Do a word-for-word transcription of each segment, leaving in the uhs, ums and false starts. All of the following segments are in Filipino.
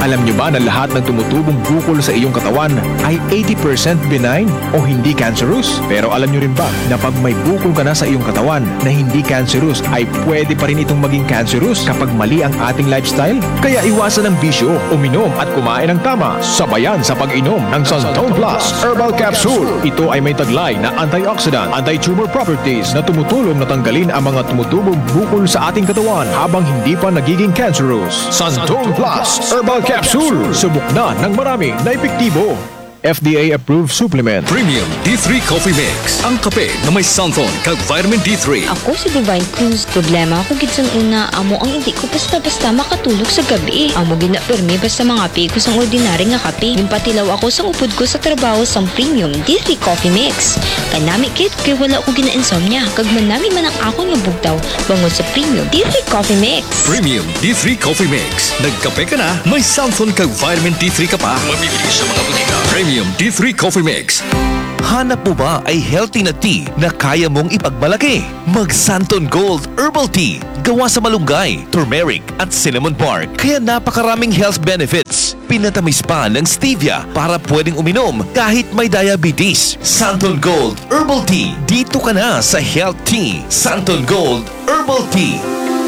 Alam niyo ba na lahat ng tumutubong bukol sa iyong katawan ay eighty percent benign o hindi cancerous? Pero alam niyo rin ba na pag may bukol ka na sa iyong katawan na hindi cancerous ay pwede pa rin itong maging cancerous kapag mali ang ating lifestyle? Kaya iwasan ang bisyo, uminom at kumain ng tama, sabayan sa pag-inom ng Santon Plus Herbal Capsule. Ito ay may taglay na antioxidant, anti-tumor properties na tumutulong na tanggalin ang mga tumutubong bukol sa ating katawan habang hindi pa nagiging cancerous. Santon Plus Herbal Capsule. Subok na ng marami na epektibo. F D A-approved supplement. Premium D three Coffee Mix. Ang kape na may Santon kag vitamin D three. Ako si Divine Cruz. Problema ako gitsan una, amo ang hindi ko basta-basta makatulog sa gabi. Amo ginapermi basta mga pi ko sang ordinary nga kape. Gimpatilaw ako sang upod ko sa trabaho sang Premium D three Coffee Mix. Kanami kit kay wala ko gina-insomnia. Kag manami man ang ako nga bugtaw bangod sa Premium D three Coffee Mix. Premium D three Coffee Mix. Nagkape ka na, may Santon kag vitamin D three ka pa. Mabibili sa mga butika. Premium D three Coffee Mix. Hanap mo ba ay healthy na tea na kaya mong ipagmalaki? Mag Santon Gold Herbal Tea. Gawa sa malunggay, turmeric at cinnamon bark. Kaya napakaraming health benefits. Pinatamis pa ng stevia para pwedeng uminom kahit may diabetes. Santon Gold Herbal Tea. Dito ka na sa Health Tea. Santon Gold Herbal Tea.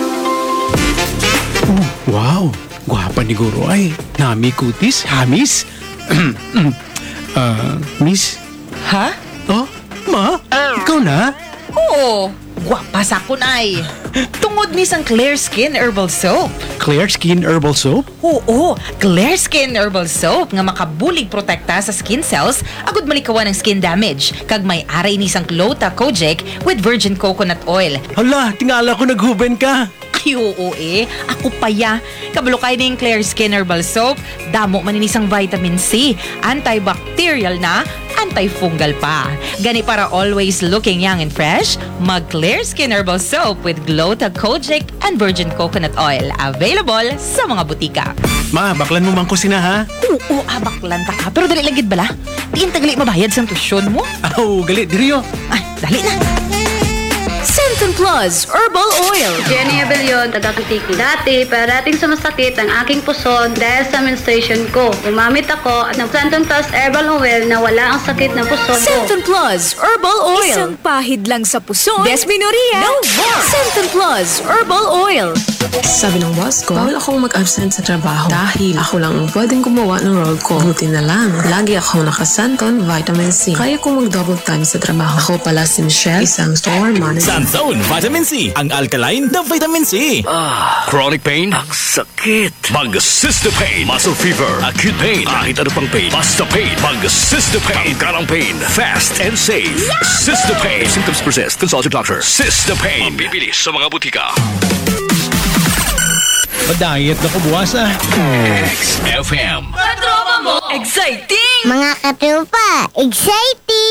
Oh, wow! Gwapa ni Guro ay. Nami kutis, hamis. Ah, miss? Ha? Oh, ma? Ikaw na? Oo, gwapa sa kun ay. Tungod ni sang Clear Skin Herbal Soap. Clear Skin Herbal Soap? Oo, Clear Skin Herbal Soap nga makabulig protekta sa skin cells agud malikawan ng skin damage. Kag may aray ni sang Clota Kojic with virgin coconut oil. Hala, tingala ko naghuben ka. Ay, oo eh. Ako pa ya. Kabalo kayo ng Clear Skin Herbal Soap. Damo maninisang vitamin C. Antibacterial na, antifungal pa. Gani para always looking young and fresh, mag Clear Skin Herbal Soap with Glota Kojic and virgin coconut oil. Available sa mga butika. Ma, baklan mo man ko sina ha? Oo, abaklan ta ka. Pero dali lagid bala. Diin tagali mabayad sa tusyon mo. Oh, gali, diriyo. Ay, dali na. Santon Plus Herbal Oil. Jenny Abellion, taga-Kitiki. Dati, parating sumasakit ang aking puson dahil sa menstruation ko. Umamit ako at ng Santon Plus Herbal Oil na wala ang sakit ng puson ko. Santon Plus Herbal Oil. Isang pahid lang sa puson. Desmenoria. No more. Santon Plus Herbal Oil. Sabi ng boss ko, bawal akong mag-absent sa trabaho dahil ako lang ang pwedeng gumawa ng role ko. Buti na lang, lagi akong nakasanton vitamin C. Kaya kong mag-double time sa trabaho. Ako pala si Michelle, isang store manager. Santon Vitamin C, ang alkaline na vitamin C. Ah, chronic pain? Ang sakit. Mag-Cystopain. Muscle fever. Acute pain. Kahit ano pang pain. Basta pain. Mag-Cystopain. Tangkarang pain. Fast and safe. Cystopain. Symptoms persist. Consult your doctor. Cystopain. Mabibili sa mga butika. Madayet na ko buwas ah. X F M. Katropa mo, exciting! Mga katropa, exciting!